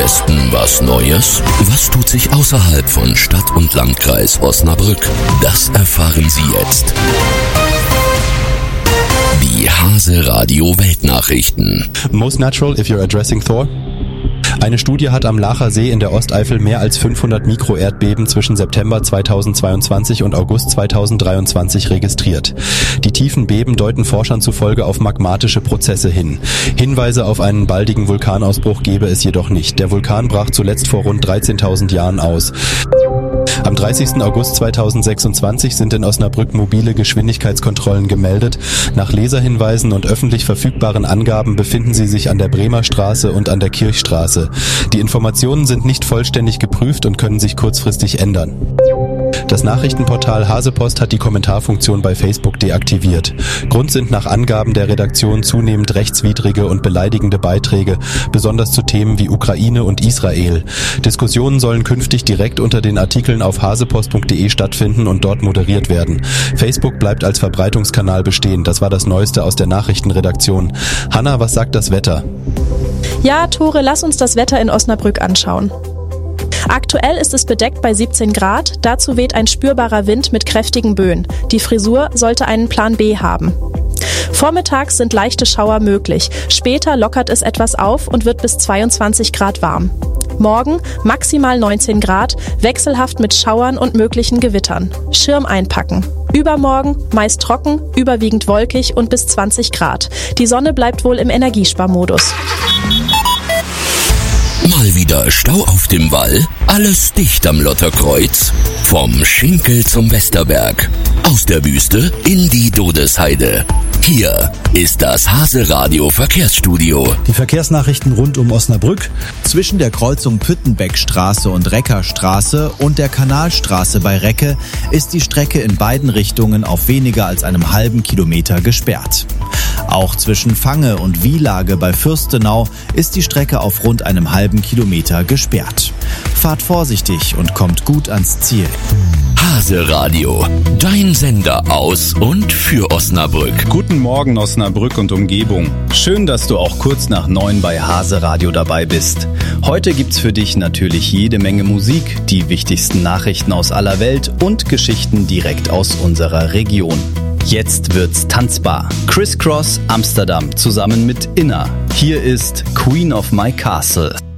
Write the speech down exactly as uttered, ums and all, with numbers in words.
Westen was Neues? Was tut sich außerhalb von Stadt und Landkreis Osnabrück? Das erfahren Sie jetzt. Die Hase Radio Weltnachrichten. Most natural if you're addressing Thor? Eine Studie hat am Laacher See in der Osteifel mehr als fünfhundert Mikroerdbeben zwischen September zweitausendzweiundzwanzig und August zweitausenddreiundzwanzig registriert. Die tiefen Beben deuten Forschern zufolge auf magmatische Prozesse hin. Hinweise auf einen baldigen Vulkanausbruch gebe es jedoch nicht. Der Vulkan brach zuletzt vor rund dreizehntausend Jahren aus. Am dreißigsten August zweitausendsechsundzwanzig sind in Osnabrück mobile Geschwindigkeitskontrollen gemeldet. Nach Leserhinweisen und öffentlich verfügbaren Angaben befinden sie sich an der Bremer Straße und an der Kirchstraße. Die Informationen sind nicht vollständig geprüft und können sich kurzfristig ändern. Das Nachrichtenportal Hasepost hat die Kommentarfunktion bei Facebook deaktiviert. Grund sind nach Angaben der Redaktion zunehmend rechtswidrige und beleidigende Beiträge, besonders zu Themen wie Ukraine und Israel. Diskussionen sollen künftig direkt unter den Artikeln auf hasepost punkt de stattfinden und dort moderiert werden. Facebook bleibt als Verbreitungskanal bestehen. Das war das Neueste aus der Nachrichtenredaktion. Hanna, was sagt das Wetter? Ja, Tore, lass uns das Wetter in Osnabrück anschauen. Aktuell ist es bedeckt bei siebzehn Grad, dazu weht ein spürbarer Wind mit kräftigen Böen. Die Frisur sollte einen Plan B haben. Vormittags sind leichte Schauer möglich, später lockert es etwas auf und wird bis zweiundzwanzig Grad warm. Morgen maximal neunzehn Grad, wechselhaft mit Schauern und möglichen Gewittern. Schirm einpacken. Übermorgen meist trocken, überwiegend wolkig und bis zwanzig Grad. Die Sonne bleibt wohl im Energiesparmodus. Mal wieder Stau auf dem Wall? Alles dicht am Lotterkreuz? Vom Schinkel zum Westerberg. Aus der Wüste in die Dodesheide. Hier ist das Hase-Radio Verkehrsstudio. Die Verkehrsnachrichten rund um Osnabrück. Zwischen der Kreuzung Püttenbeckstraße und Reckerstraße und der Kanalstraße bei Recke ist die Strecke in beiden Richtungen auf weniger als einem halben Kilometer gesperrt. Auch zwischen Fange und Wielage bei Fürstenau ist die Strecke auf rund einem halben Kilometer gesperrt. Fahrt vorsichtig und kommt gut ans Ziel. Hase-Radio, dein Sender aus und für Osnabrück. Guten Morgen Osnabrück und Umgebung. Schön, dass du auch kurz nach neun bei Hase-Radio dabei bist. Heute gibt's für dich natürlich jede Menge Musik, die wichtigsten Nachrichten aus aller Welt und Geschichten direkt aus unserer Region. Jetzt wird's tanzbar. Criss Cross Amsterdam zusammen mit Inna. Hier ist Queen of My Castle.